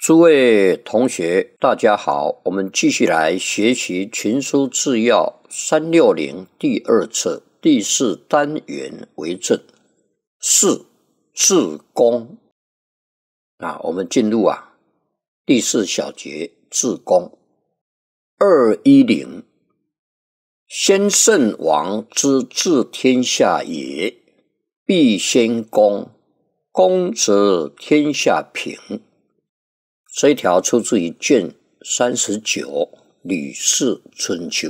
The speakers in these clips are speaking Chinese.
诸位同学，大家好，我们继续来学习《群书治要360》第2册第4单元为正。4治公。我们进入第4小节治公。210先圣王之治天下也，必先公，公则天下平。这一条出自于卷39《吕氏春秋》。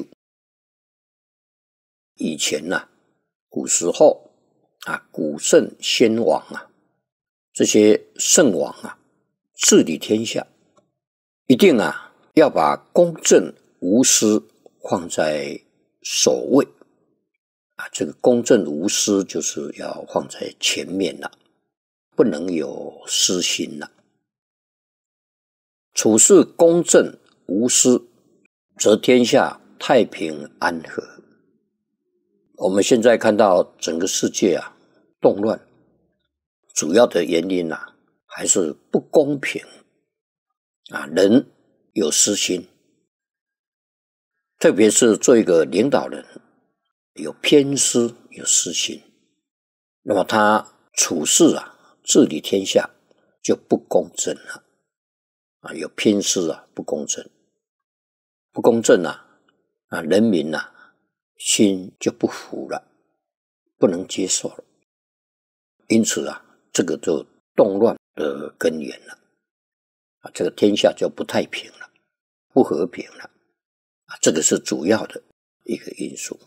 以前古时候古圣先王这些圣王治理天下，一定要把公正无私放在首位这个公正无私就是要放在前面不能有私心处事公正无私，则天下太平安和。我们现在看到整个世界动乱，主要的原因还是不公平人有私心，特别是做一个领导人有偏私有私心，那么他处事治理天下就不公正了有偏私不公正，不公正人民心就不服了，不能接受了，因此这个就动乱的根源了这个天下就不太平了，不和平了这个是主要的一个因素。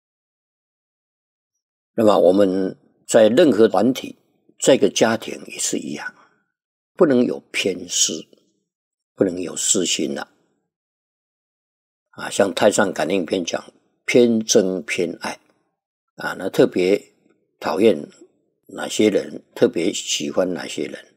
那么我们在任何团体，在一个家庭也是一样，不能有偏私，不能有私心像太上感应篇讲偏憎偏爱那特别讨厌哪些人，特别喜欢哪些人